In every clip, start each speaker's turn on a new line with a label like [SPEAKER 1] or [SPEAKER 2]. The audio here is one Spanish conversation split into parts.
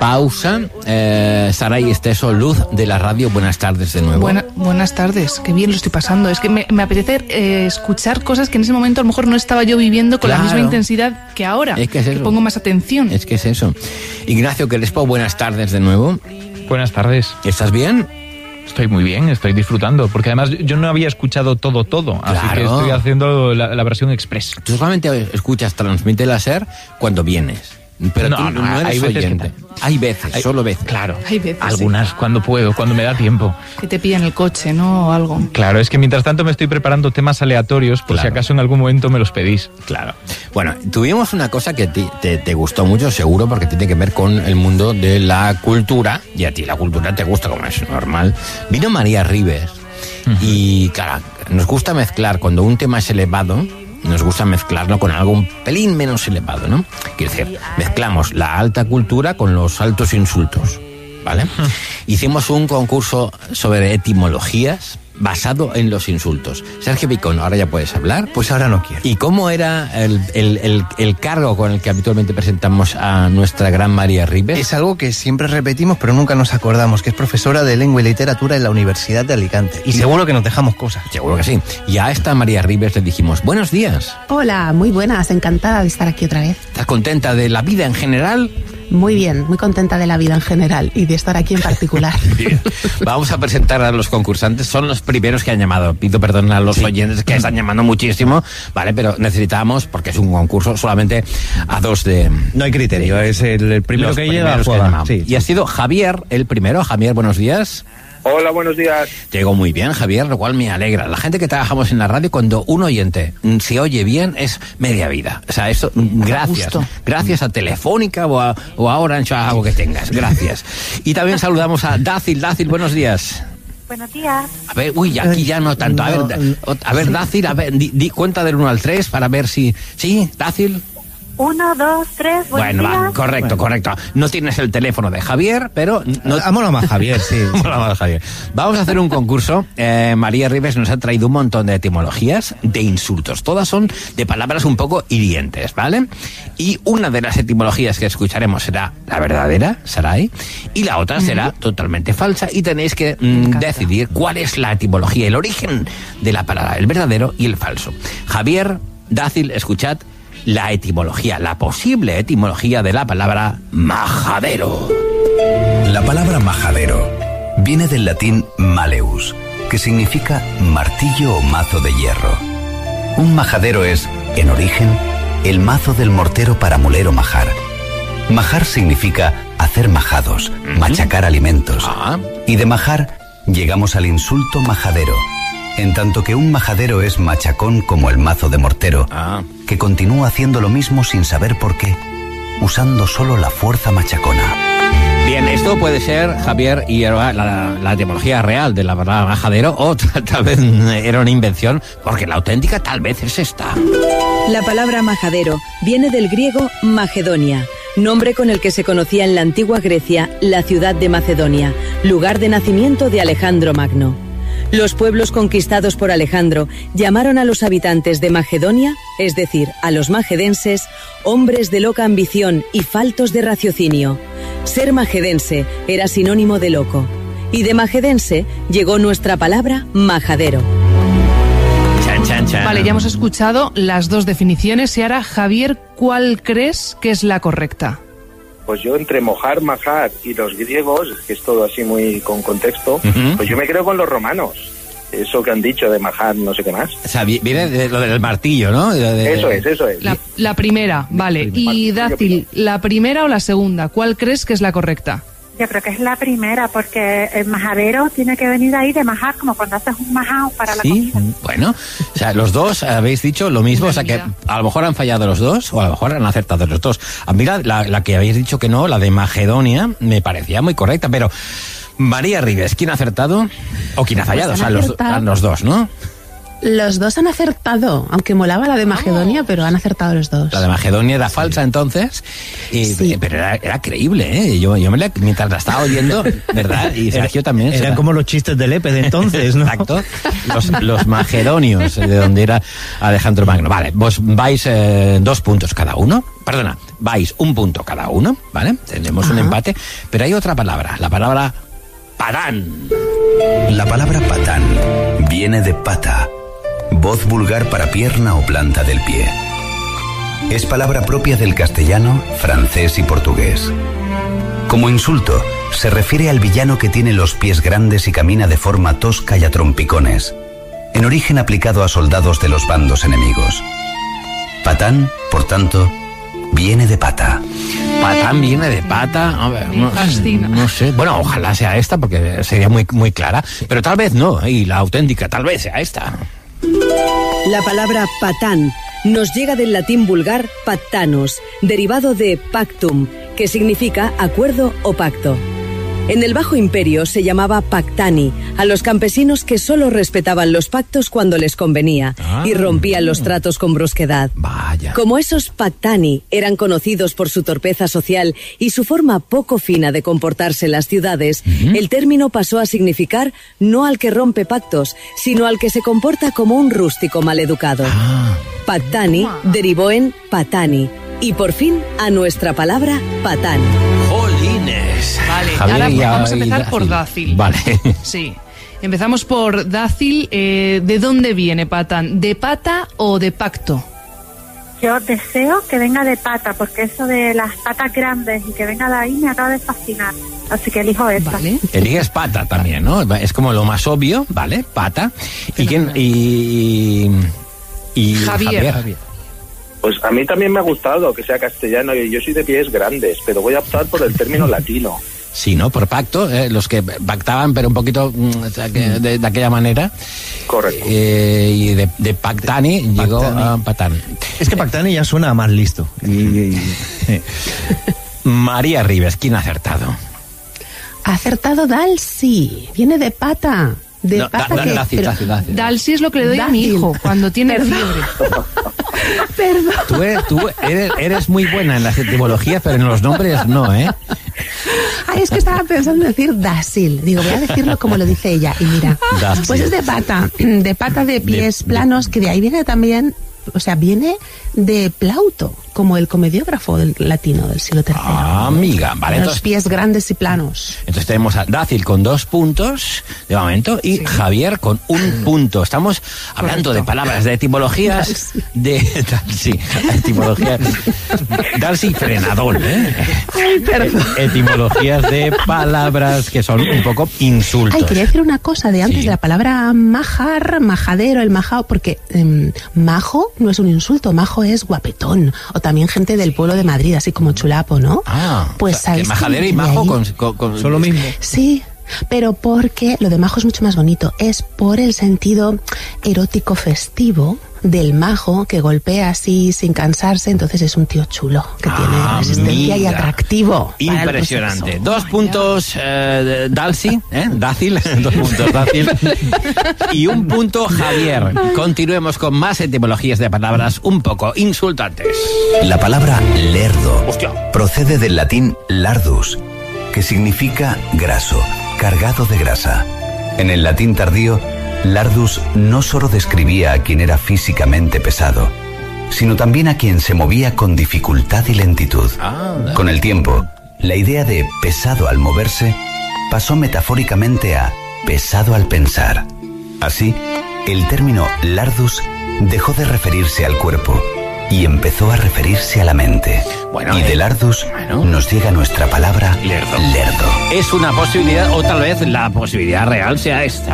[SPEAKER 1] pausa. Saray Esteso, Luz de la radio, buenas tardes de nuevo.
[SPEAKER 2] Buenas tardes, qué bien lo estoy pasando. Es que me apetece escuchar cosas que en ese momento a lo mejor no estaba yo viviendo con la misma intensidad que ahora.
[SPEAKER 1] Es que es eso.
[SPEAKER 2] Que pongo más atención.
[SPEAKER 1] Es que es eso. Ignacio Crespo, buenas tardes de nuevo.
[SPEAKER 3] Buenas tardes.
[SPEAKER 1] ¿Estás bien?
[SPEAKER 3] Estoy muy bien, estoy disfrutando, porque además yo no había escuchado todo, así que estoy haciendo la versión express.
[SPEAKER 1] Tú solamente escuchas Transmite Láser cuando vienes. Pero no eres oyente. Hay veces, solo veces.
[SPEAKER 3] Claro,
[SPEAKER 2] hay veces,
[SPEAKER 3] algunas
[SPEAKER 2] sí.
[SPEAKER 3] Cuando puedo, cuando me da tiempo.
[SPEAKER 2] Que te pillan el coche, ¿no? O algo.
[SPEAKER 3] Claro, es que mientras tanto me estoy preparando temas aleatorios por si acaso en algún momento me los pedís.
[SPEAKER 1] Claro. Bueno, tuvimos una cosa que te gustó mucho, seguro, porque tiene que ver con el mundo de la cultura, y a ti la cultura te gusta, como es normal. Vino María Ribes, y claro, nos gusta mezclar cuando un tema es elevado. Nos gusta mezclarlo con algo un pelín menos elevado, ¿no? Quiero decir, mezclamos la alta cultura con los altos insultos, ¿vale? Hicimos un concurso sobre etimologías basado en los insultos. Sergio Picón, ¿ahora ya puedes hablar?
[SPEAKER 4] Pues ahora no quiero.
[SPEAKER 1] ¿Y cómo era el cargo con el que habitualmente presentamos a nuestra gran María Ribes?
[SPEAKER 4] Es algo que siempre repetimos, pero nunca nos acordamos, que es profesora de Lengua y Literatura en la Universidad de Alicante. Y seguro que nos dejamos cosas.
[SPEAKER 1] Seguro que sí. Y a esta María Ribes le dijimos, buenos días.
[SPEAKER 5] Hola, muy buenas, encantada de estar aquí otra vez.
[SPEAKER 1] ¿Estás contenta de la vida en general?
[SPEAKER 5] Muy bien, muy contenta de la vida en general y de estar aquí en particular.
[SPEAKER 1] Bien. Vamos a presentar a los concursantes. Son los primeros que han llamado. Pido perdón a los oyentes que están llamando muchísimo, ¿vale? Pero necesitamos, porque es un concurso, solamente a dos de...
[SPEAKER 4] No hay criterio, es el primero que llega juega.
[SPEAKER 1] Sí. Y ha sido Javier el primero. Javier, buenos días.
[SPEAKER 6] Hola, buenos días.
[SPEAKER 1] Te digo muy bien, Javier, lo cual me alegra. La gente que trabajamos en la radio, cuando un oyente se oye bien, es media vida. O sea, eso, gracias. Gracias a Telefónica o a Orange o a algo que tengas. Gracias. Y también saludamos a Dácil. Dácil, buenos días.
[SPEAKER 7] Buenos días.
[SPEAKER 1] A ver, aquí ya no tanto. A ver, Dácil, di cuenta del 1 al 3 para ver si... ¿Sí, Dácil?
[SPEAKER 7] 1, 2, 3,
[SPEAKER 1] bueno, va, correcto. No tienes el teléfono de Javier, pero...
[SPEAKER 4] Mola más Javier, sí.
[SPEAKER 1] Mola más Javier. Vamos a hacer un concurso. María Ribes nos ha traído un montón de etimologías de insultos. Todas son de palabras un poco hirientes, ¿vale? Y una de las etimologías que escucharemos será la verdadera, Saray, y la otra será totalmente falsa, y tenéis que decidir cuál es la etimología, el origen de la palabra, el verdadero y el falso. Javier, Dácil, escuchad la etimología, la posible etimología de la palabra majadero.
[SPEAKER 8] La palabra majadero viene del latín maleus, que significa martillo o mazo de hierro. Un majadero es, en origen, el mazo del mortero para moler o majar. Majar significa hacer majados, machacar alimentos. Y de majar llegamos al insulto majadero, en tanto que un majadero es machacón como el mazo de mortero, que continúa haciendo lo mismo sin saber por qué, usando solo la fuerza machacona.
[SPEAKER 1] Bien, esto puede ser, Javier, y la etimología real de la palabra majadero, o tal vez era una invención, porque la auténtica tal vez es esta.
[SPEAKER 9] La palabra majadero viene del griego Macedonia, nombre con el que se conocía en la antigua Grecia la ciudad de Macedonia, lugar de nacimiento de Alejandro Magno. Los pueblos conquistados por Alejandro llamaron a los habitantes de Macedonia, es decir, a los magedenses, hombres de loca ambición y faltos de raciocinio. Ser magedense era sinónimo de loco. Y de magedense llegó nuestra palabra majadero.
[SPEAKER 2] Vale, ya hemos escuchado las dos definiciones y ahora, Javier, ¿cuál crees que es la correcta?
[SPEAKER 6] Pues yo entre mojar, majar y los griegos, que es todo así muy con contexto, pues yo me creo con los romanos. Eso que han dicho de majar, no sé qué más.
[SPEAKER 1] O sea, viene de lo del martillo, ¿no?
[SPEAKER 6] Eso es.
[SPEAKER 2] La primera, vale. Y Dácil, ¿la primera o la segunda? ¿Cuál crees que es la correcta?
[SPEAKER 7] Yo creo que es la primera, porque el majadero tiene que venir ahí de majar, como cuando haces un majao para la comida.
[SPEAKER 1] Bueno, o sea, los dos habéis dicho lo mismo, o sea que a lo mejor han fallado los dos, o a lo mejor han acertado los dos. A mí la que habéis dicho que no, la de Macedonia, me parecía muy correcta, pero María Ribes, ¿quién ha acertado o quién ha fallado? Pues o sea, los dos, ¿no?
[SPEAKER 5] Los dos han acertado, aunque molaba la de Macedonia, pero han acertado los dos.
[SPEAKER 1] La de Macedonia era falsa entonces,
[SPEAKER 5] Sí.
[SPEAKER 1] pero era creíble, ¿eh? Yo mientras la estaba oyendo, ¿verdad? Y Sergio también.
[SPEAKER 4] Eran como los chistes de Lepe de entonces, ¿no?
[SPEAKER 1] Exacto. Los macedonios, de donde era Alejandro Magno. Vale, vos vais 2 puntos cada uno. Perdona, vais 1 punto cada uno, ¿vale? Tenemos un empate, pero hay otra palabra, la palabra patán.
[SPEAKER 8] La palabra patán viene de pata, voz vulgar para pierna o planta del pie. Es palabra propia del castellano, francés y portugués. Como insulto, se refiere al villano que tiene los pies grandes y camina de forma tosca y a trompicones, en origen aplicado a soldados de los bandos enemigos. Patán, por tanto, viene de pata.
[SPEAKER 1] Patán viene de pata. A ver, no sé. Bueno, ojalá sea esta porque sería muy, muy clara. Pero tal vez no. Y la auténtica tal vez sea esta.
[SPEAKER 9] La palabra patán nos llega del latín vulgar pactanos, derivado de pactum, que significa acuerdo o pacto. En el Bajo Imperio se llamaba pactani a los campesinos que solo respetaban los pactos cuando les convenía y rompían los tratos con brusquedad.
[SPEAKER 1] Vaya.
[SPEAKER 9] Como esos pactani eran conocidos por su torpeza social y su forma poco fina de comportarse en las ciudades, el término pasó a significar no al que rompe pactos, sino al que se comporta como un rústico maleducado. Pactani derivó en patani y por fin a nuestra palabra patán.
[SPEAKER 1] ¡Jolines!
[SPEAKER 2] Vale,
[SPEAKER 1] Javier,
[SPEAKER 2] ahora
[SPEAKER 1] ya-
[SPEAKER 2] vamos a
[SPEAKER 1] y
[SPEAKER 2] empezar por dácil.
[SPEAKER 1] Vale.
[SPEAKER 2] Sí. Empezamos por dácil. ¿De dónde viene patán? ¿De pata o de pacto?
[SPEAKER 7] Yo deseo que venga de pata, porque eso de las patas grandes y que venga de ahí me acaba de fascinar. Así que elijo esta.
[SPEAKER 2] Vale.
[SPEAKER 1] Eliges pata también, ¿no? Es como lo más obvio, ¿vale? Pata. ¿Y quién? Y
[SPEAKER 2] Javier.
[SPEAKER 6] Pues a mí también me ha gustado que sea castellano y yo soy de pies grandes, pero voy a optar por el término latino.
[SPEAKER 1] Sí, ¿no? Por pacto, los que pactaban, pero un poquito de aquella manera.
[SPEAKER 6] Correcto.
[SPEAKER 1] Y de pactani llegó a patán.
[SPEAKER 4] Es que Pactani ya suena más listo.
[SPEAKER 1] María Ribes, ¿quién ha acertado?
[SPEAKER 5] Ha acertado Dalsi, viene de pata. De
[SPEAKER 1] No,
[SPEAKER 5] pata que...
[SPEAKER 1] Dácil,
[SPEAKER 5] pero-
[SPEAKER 1] dácil.
[SPEAKER 2] Dalsi es lo que le doy a mi
[SPEAKER 5] Dácil.
[SPEAKER 2] hijo cuando tiene
[SPEAKER 5] Perdón.
[SPEAKER 2] fiebre.
[SPEAKER 5] Perdón.
[SPEAKER 1] Tú eres muy buena en las etimologías, pero en los nombres no, ¿eh?
[SPEAKER 5] Ay, es que estaba pensando en decir dácil. Digo, voy a decirlo como lo dice ella. Y mira,
[SPEAKER 1] Dácil.
[SPEAKER 5] pues es de pata de pies planos, que de ahí viene también, o sea, viene de plauto, como el comediógrafo del latino del siglo III.
[SPEAKER 1] Amiga, vale,
[SPEAKER 5] Los
[SPEAKER 1] entonces,
[SPEAKER 5] pies grandes y planos.
[SPEAKER 1] entonces tenemos a Dácil con 2 puntos de momento y Javier con 1 punto. Estamos hablando de palabras, de etimologías, de Dalsi, etimologías. Dalsi frenador, ¿eh?
[SPEAKER 5] Ay, perdón.
[SPEAKER 1] Etimologías de palabras que son un poco insultos.
[SPEAKER 5] Ay, quería decir una cosa de antes
[SPEAKER 1] Sí.
[SPEAKER 5] de la palabra majar, majadero, el majao, porque majo no es un insulto, majo es guapetón, o también gente del pueblo de Madrid, así como chulapo, ¿no? Pues
[SPEAKER 1] o sea, que
[SPEAKER 5] ¿sabéis
[SPEAKER 1] majadero y
[SPEAKER 5] que de
[SPEAKER 1] majo
[SPEAKER 5] ahí-
[SPEAKER 4] Son lo mismo.
[SPEAKER 5] Sí, pero porque lo de majo es mucho más bonito, es por el sentido erótico festivo del majo que golpea así sin cansarse, entonces es un tío chulo que tiene resistencia y
[SPEAKER 1] amiga.
[SPEAKER 5] atractivo. para el
[SPEAKER 1] Impresionante.
[SPEAKER 5] proceso.
[SPEAKER 1] 2 puntos Dalsi, Dácil, 2 puntos Dácil. Y 1 punto Javier. Continuemos con más etimologías de palabras un poco insultantes.
[SPEAKER 8] La palabra lerdo
[SPEAKER 1] Hostia.
[SPEAKER 8] procede del latín lardus, que significa graso, cargado de grasa. En el latín tardío, lardus no solo describía a quien era físicamente pesado, sino también a quien se movía con dificultad y lentitud. Con el tiempo, la idea de pesado al moverse pasó metafóricamente a pesado al pensar. Así, el término lardus dejó de referirse al cuerpo y empezó a referirse a la mente.
[SPEAKER 1] Bueno,
[SPEAKER 8] y de lardus nos llega nuestra palabra
[SPEAKER 1] Lerdo.
[SPEAKER 8] lerdo.
[SPEAKER 1] Es una posibilidad, o tal vez la posibilidad real sea esta.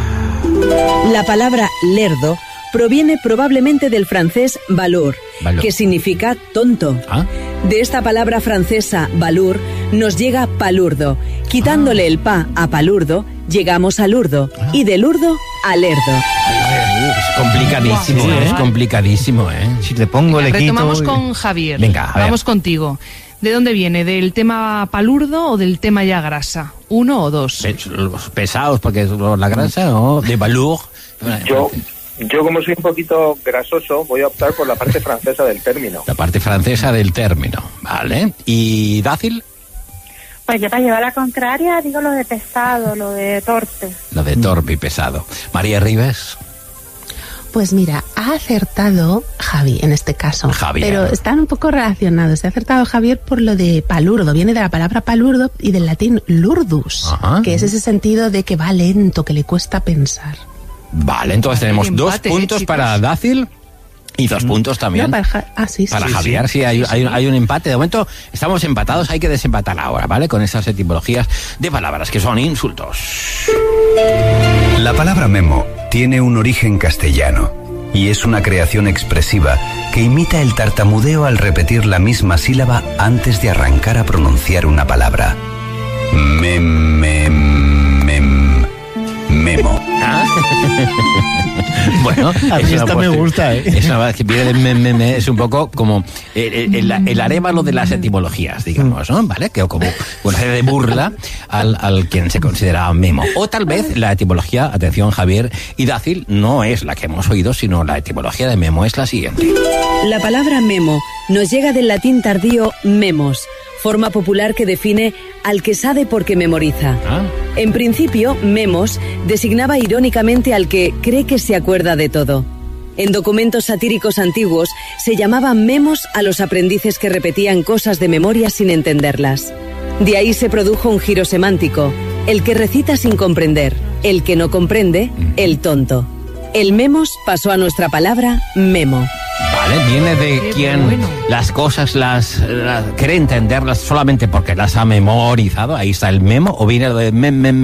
[SPEAKER 9] La palabra lerdo proviene probablemente del francés valour,
[SPEAKER 1] Valor.
[SPEAKER 9] que significa tonto.
[SPEAKER 1] ¿Ah?
[SPEAKER 9] De esta palabra francesa valour nos llega palurdo. Quitándole el pa a palurdo, llegamos al urdo, y del urdo al lerdo.
[SPEAKER 1] Es complicadísimo,
[SPEAKER 2] Guau,
[SPEAKER 1] es complicadísimo, ¿eh?
[SPEAKER 4] Si te pongo, le quito.
[SPEAKER 2] Retomamos con Javier.
[SPEAKER 1] Venga, a ver.
[SPEAKER 2] Vamos contigo. ¿De dónde viene? ¿Del tema palurdo o del tema ya grasa? ¿1 o 2?
[SPEAKER 1] Los pesados, porque es la grasa, o de valor.
[SPEAKER 6] Yo, como soy un poquito grasoso, voy a optar por la parte francesa del término.
[SPEAKER 1] La parte francesa del término, ¿vale? ¿Y dácil?
[SPEAKER 7] Pues yo para llevar la contraria digo lo de pesado, lo de torpe.
[SPEAKER 1] Lo de torpe y pesado. María Ribes.
[SPEAKER 5] Pues mira, ha acertado Javi en este caso.
[SPEAKER 1] Javier.
[SPEAKER 5] Pero están un poco relacionados. Se ha acertado Javier por lo de palurdo. Viene de la palabra palurdo y del latín lurdus, que es ese sentido de que va lento, que le cuesta pensar.
[SPEAKER 1] Vale, entonces tenemos empate, 2 puntos para Dácil y 2 puntos también
[SPEAKER 5] no, para
[SPEAKER 1] Javier. Sí, hay un empate. De momento estamos empatados, hay que desempatar ahora, ¿vale? Con esas etimologías de palabras que son insultos.
[SPEAKER 8] La palabra memo tiene un origen castellano y es una creación expresiva que imita el tartamudeo al repetir la misma sílaba antes de arrancar a pronunciar una palabra. Memo.
[SPEAKER 1] Bueno,
[SPEAKER 4] a mí esta me gusta, ¿eh?
[SPEAKER 1] Eso viene de es un poco como el arévalo de las etimologías, digamos, ¿no? ¿Vale? Que como una serie de burla al quien se consideraba memo. O tal vez la etimología, atención Javier y Dácil, no es la que hemos oído, sino la etimología de memo es la siguiente.
[SPEAKER 9] La palabra memo nos llega del latín tardío memos, forma popular que define al que sabe porque memoriza. En principio, memos designaba irónicamente al que cree que se acuerda de todo. En documentos satíricos antiguos se llamaban memos a los aprendices que repetían cosas de memoria sin entenderlas. De ahí se produjo un giro semántico: el que recita sin comprender, el que no comprende, el tonto. El memos pasó a nuestra palabra memo.
[SPEAKER 1] Vale, viene de quien las cosas las quiere entenderlas solamente porque las ha memorizado. Ahí está el memo. O viene de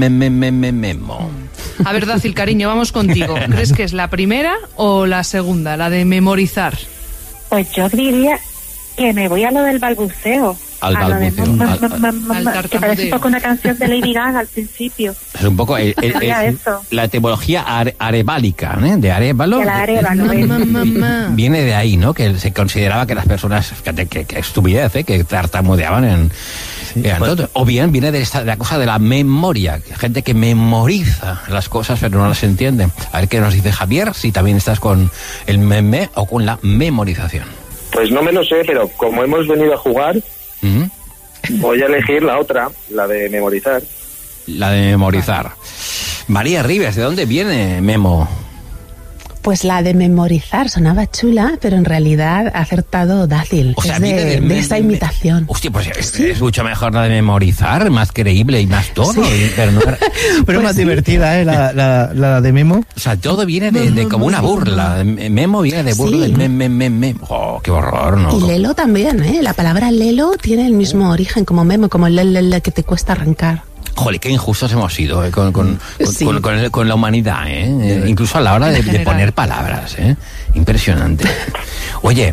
[SPEAKER 1] memo.
[SPEAKER 2] A ver, Dácil, cariño, vamos contigo. ¿Crees que es la primera o la segunda, la de memorizar?
[SPEAKER 7] Pues yo diría que me voy a lo del balbuceo.
[SPEAKER 1] Al balbuceo.
[SPEAKER 7] Que parece un poco una canción de Lady Gaga al principio.
[SPEAKER 1] Es un poco la etimología arebálica, ¿eh? De arévalo. Viene de ahí, ¿no? Que se consideraba que las personas, que estupidez, ¿eh? Que tartamudeaban en... O bien viene de la cosa de la memoria, gente que memoriza las cosas pero no las entiende. A ver qué nos dice Javier, si también estás con el meme o con la memorización.
[SPEAKER 6] Pues no me lo sé, pero como hemos venido a jugar, voy a elegir la otra, la de memorizar.
[SPEAKER 1] La de memorizar. María Ribes, ¿de dónde viene memo?
[SPEAKER 5] Pues la de memorizar sonaba chula, pero en realidad ha acertado Dácil.
[SPEAKER 1] O sea,
[SPEAKER 5] es de esta imitación.
[SPEAKER 1] Hostia, pues es mucho mejor la de memorizar, más creíble y más todo. Sí. Pero, no era...
[SPEAKER 4] pero más divertida, ¿eh? La de memo.
[SPEAKER 1] O sea, todo viene de como una burla. Memo viene de burla del memo. Oh, qué horror, ¿no?
[SPEAKER 5] Y lelo también, ¿eh? La palabra lelo tiene el mismo origen como memo, como el que te cuesta arrancar.
[SPEAKER 1] Joder, qué injustos hemos sido con la humanidad, ¿eh? Incluso a la hora de poner palabras, ¿eh? Impresionante. Oye,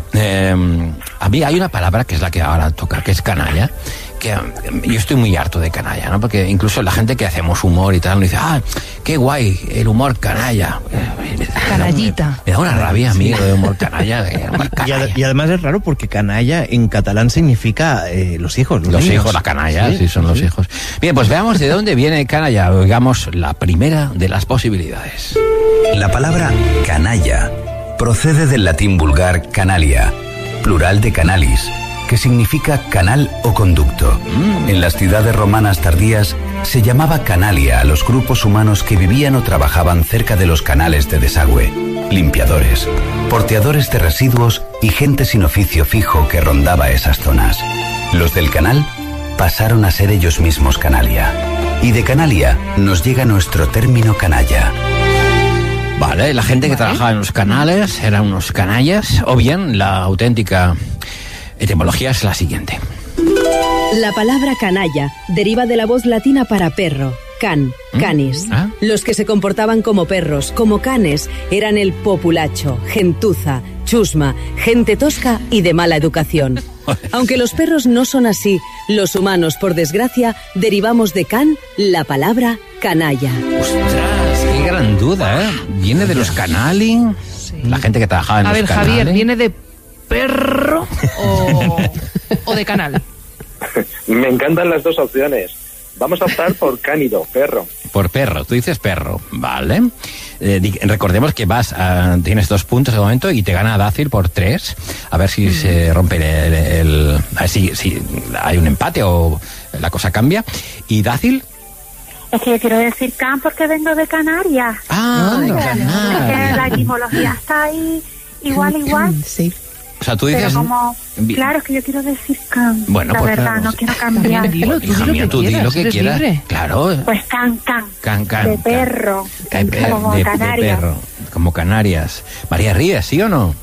[SPEAKER 1] a mí hay una palabra que es la que ahora toca, que es canalla, que yo estoy muy harto de canalla, ¿no? Porque incluso la gente que hacemos humor y tal nos dice, qué guay, el humor canalla.
[SPEAKER 2] Canallita.
[SPEAKER 1] Me da una rabia a mí de humor canalla.
[SPEAKER 4] Y además es raro porque canalla en catalán significa los hijos.
[SPEAKER 1] Los hijos, la canalla, sí son los hijos. Bien, pues veamos de dónde viene canalla. Oigamos la primera de las posibilidades.
[SPEAKER 8] La palabra canalla procede del latín vulgar canalia, plural de canalis, que significa canal o conducto. En las ciudades romanas tardías se llamaba canalia a los grupos humanos que vivían o trabajaban cerca de los canales de desagüe, limpiadores, porteadores de residuos y gente sin oficio fijo que rondaba esas zonas. Los del canal pasaron a ser ellos mismos canalia. Y de canalia nos llega nuestro término canalla.
[SPEAKER 1] Vale, la gente que trabajaba en los canales eran unos canallas, o bien la auténtica etimología es la siguiente.
[SPEAKER 9] La palabra canalla deriva de la voz latina para perro, can, canis. Los que se comportaban como perros, como canes, eran el populacho, gentuza, chusma, gente tosca y de mala educación. Aunque los perros no son así, los humanos, por desgracia, derivamos de can la palabra canalla.
[SPEAKER 1] ¡Ostras! ¡Qué gran duda, eh! ¿Viene de los canali? Sí. La gente que trabajaba en los canales.
[SPEAKER 2] A ver, Javier, ¿viene de perro o de canal?
[SPEAKER 6] Me encantan las dos opciones. Vamos a optar por cánido, perro.
[SPEAKER 1] Por perro, tú dices perro, vale. Recordemos que tienes 2 puntos de momento y te gana Dácil por 3. A ver si se rompe a ver si hay un empate o la cosa cambia. ¿Y Dácil?
[SPEAKER 7] Es que yo quiero decir Can porque vengo de Canarias.
[SPEAKER 1] De Canarias.
[SPEAKER 7] Que la etimología está ahí igual.
[SPEAKER 5] Sí.
[SPEAKER 1] O sea, tú dices...
[SPEAKER 7] Claro, es que yo quiero decir Can.
[SPEAKER 1] Bueno,
[SPEAKER 7] la
[SPEAKER 1] pues,
[SPEAKER 7] verdad, no quiero cambiar.
[SPEAKER 1] Hija mía, tú di lo que quieras. Claro.
[SPEAKER 7] Pues Can. De perro. Como Canarias.
[SPEAKER 1] De perro, como Canarias. María Rivas, ¿sí o no?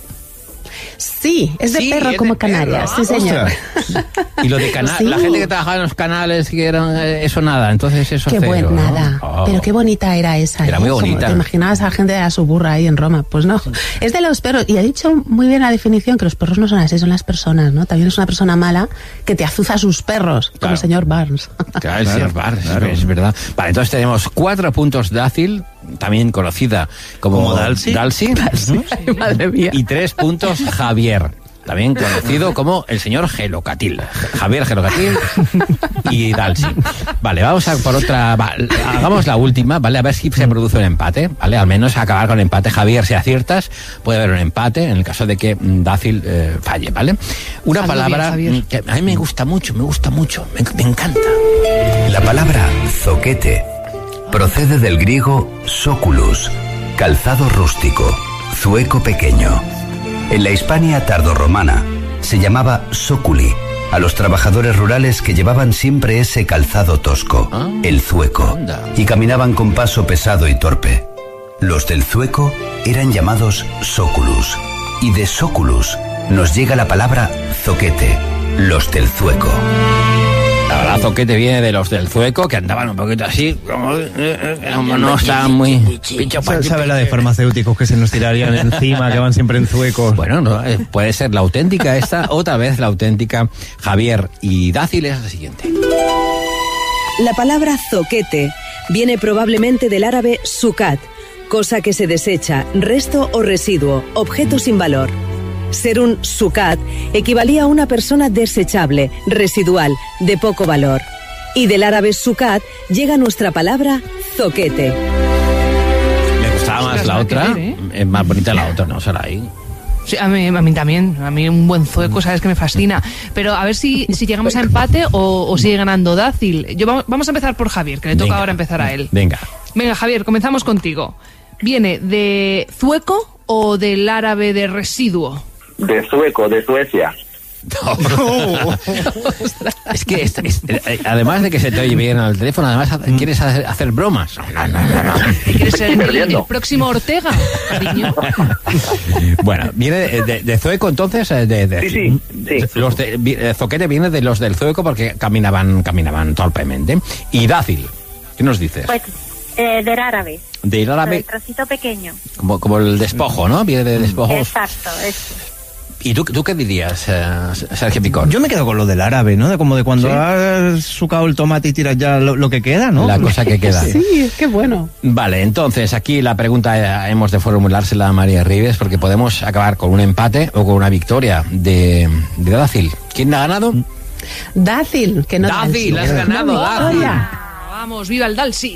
[SPEAKER 5] Sí, es de perro como Canarias, sí señor.
[SPEAKER 1] Y lo de canal, sí. La gente que trabajaba en los canales, que eran eso nada, entonces eso
[SPEAKER 5] qué
[SPEAKER 1] cero,
[SPEAKER 5] buen
[SPEAKER 1] ¿no?
[SPEAKER 5] nada, pero qué bonita era esa.
[SPEAKER 1] Era muy bonita.
[SPEAKER 5] Como te imaginabas a la gente de la suburra ahí en Roma, pues no. Es de los perros, y ha dicho muy bien la definición, que los perros no son así, son las personas, ¿no? También es una persona mala que te azuza a sus perros, como el señor Barnes.
[SPEAKER 1] Claro, el señor Barnes, claro. Es verdad. Vale, entonces tenemos 4 puntos Dácil, también conocida como Dalsi.
[SPEAKER 5] Ay, madre mía.
[SPEAKER 1] Y 3 puntos Javier, también conocido como el señor Gelocatil. Javier Gelocatil y Dalsi. Vale, vamos a por otra. Hagamos la última, ¿vale? A ver si se produce un empate, ¿vale? Al menos acabar con empate. Javier, si aciertas, puede haber un empate en el caso de que Dácil falle, ¿vale? Una palabra que a mí me gusta mucho, me encanta.
[SPEAKER 8] La palabra zoquete procede del griego soculus, calzado rústico, zueco pequeño. En la Hispania tardorromana se llamaba soculi a los trabajadores rurales que llevaban siempre ese calzado tosco, el zueco, y caminaban con paso pesado y torpe. Los del zueco eran llamados soculus, y de soculus nos llega la palabra zoquete, los del zueco.
[SPEAKER 1] La verdad, zoquete viene de los del zueco, que andaban un poquito así, como no estaban muy...
[SPEAKER 4] ¿Sabe la de farmacéuticos que se nos tirarían encima, que van siempre en zuecos?
[SPEAKER 1] Bueno, no, puede ser la auténtica esta, otra vez la auténtica. Javier, y Dácil es la siguiente.
[SPEAKER 9] La palabra zoquete viene probablemente del árabe sucat, cosa que se desecha, resto o residuo, objeto sin valor. Ser un sucat equivalía a una persona desechable, residual, de poco valor. Y del árabe sucat llega nuestra palabra zoquete.
[SPEAKER 1] Me gustaba más la otra, es más bonita la otra, ¿no? Será ahí.
[SPEAKER 2] Sí, a mí también. A mí un buen zueco, sabes que me fascina. Pero a ver si llegamos a empate o sigue ganando Dácil. Vamos a empezar por Javier, que le toca ahora empezar a él.
[SPEAKER 1] Venga,
[SPEAKER 2] Javier, comenzamos contigo. ¿Viene de zueco o del árabe de residuo?
[SPEAKER 6] De zueco, de Suecia.
[SPEAKER 1] Es que además de que se te oye bien al teléfono, además quieres hacer bromas. No.
[SPEAKER 2] ¿Quieres ser el próximo Ortega, cariño?
[SPEAKER 1] Bueno, viene de zueco entonces.
[SPEAKER 6] Sí.
[SPEAKER 1] Los zoquete viene de los del zueco porque caminaban torpemente. Y Dácil, ¿qué nos dices?
[SPEAKER 7] Pues del árabe.
[SPEAKER 1] Del árabe.
[SPEAKER 7] El trocito pequeño.
[SPEAKER 1] Como el despojo, ¿no? Viene de despojos.
[SPEAKER 7] Exacto, eso.
[SPEAKER 1] ¿Y tú qué dirías, Sergio Picón?
[SPEAKER 4] Yo me quedo con lo del árabe, ¿no? Como de cuando has sucado el tomate y tiras ya lo que queda, ¿no?
[SPEAKER 1] La cosa que queda.
[SPEAKER 5] Sí, qué bueno.
[SPEAKER 1] Vale, entonces aquí la pregunta hemos de formulársela a María Rivas porque podemos acabar con un empate o con una victoria de Dácil. ¿Quién ha ganado?
[SPEAKER 5] Dácil, que no
[SPEAKER 1] Dácil, has ganado, Dácil.
[SPEAKER 2] Vamos, viva el Dalsi.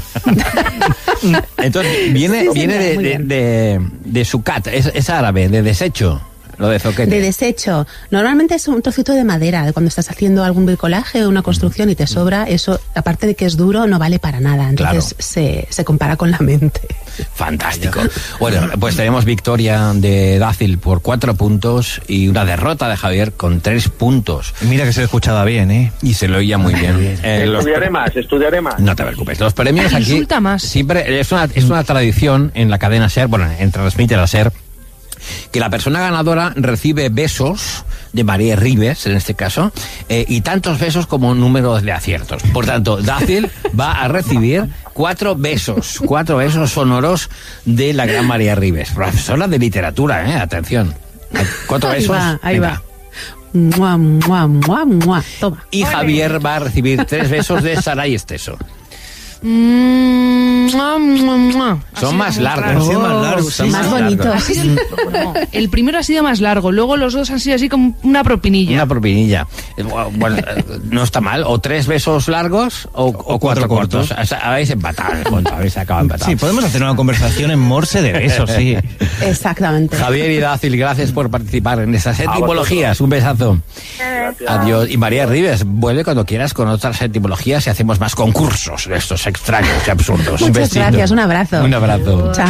[SPEAKER 1] Entonces, viene de sucat, es árabe, de desecho. Lo de zoquete.
[SPEAKER 5] De desecho. Normalmente es un trocito de madera, de cuando estás haciendo algún bricolaje o una construcción y te sobra, eso, aparte de que es duro, no vale para nada. Entonces se compara con la mente.
[SPEAKER 1] Fantástico. Bueno, pues tenemos victoria de Dácil por 4 puntos y una derrota de Javier con 3 puntos.
[SPEAKER 4] Mira que se escuchaba bien, ¿eh?
[SPEAKER 1] Y se lo oía muy bien.
[SPEAKER 6] Estudiaré más.
[SPEAKER 1] No te preocupes. Los premios aquí...
[SPEAKER 2] Insulta más.
[SPEAKER 1] Siempre es una tradición en la cadena SER, bueno, en Transmite la SER, que la persona ganadora recibe besos de María Rivas, en este caso, y tantos besos como número de aciertos. Por tanto, Dácil va a recibir 4 besos sonoros de la gran María Rivas, profesora de literatura, atención. 4 besos.
[SPEAKER 5] Ahí va. Mua, mua, mua, mua. Toma.
[SPEAKER 1] Y Javier va a recibir 3 besos de Saray Esteso. Son más largos.
[SPEAKER 5] Son más bonitos.
[SPEAKER 2] El primero ha sido más largo, luego los dos han sido así como una propinilla.
[SPEAKER 1] Una propinilla. Bueno, no está mal. O 3 besos largos o 4 cortos. Habéis empatado, habéis acabado empatados.
[SPEAKER 4] Sí, podemos hacer una conversación en morse de besos, sí.
[SPEAKER 5] Exactamente.
[SPEAKER 1] Javier y Dácil, gracias por participar en estas etimologías. Un besazo.
[SPEAKER 6] Gracias.
[SPEAKER 1] Adiós. Y María Ribes, vuelve cuando quieras con otras etimologías y hacemos más concursos de estos extraños y absurdos.
[SPEAKER 5] Muchas gracias, un abrazo.
[SPEAKER 1] Un abrazo.
[SPEAKER 5] Chao.